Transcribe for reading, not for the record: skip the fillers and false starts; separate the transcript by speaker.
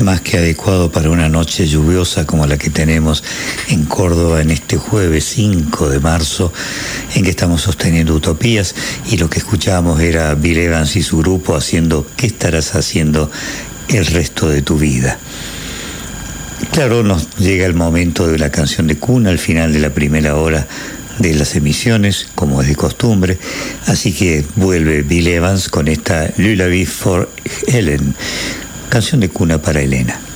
Speaker 1: más que adecuado para una noche lluviosa como la que tenemos en Córdoba en este jueves 5 de marzo, en que estamos sosteniendo utopías, y lo que escuchábamos era Bill Evans y su grupo haciendo ¿Qué estarás haciendo el resto de tu vida? Claro, nos llega el momento de la canción de cuna al final de la primera hora de las emisiones, como es de costumbre, así que vuelve Bill Evans con esta Lullaby for Helen, canción de cuna para Elena.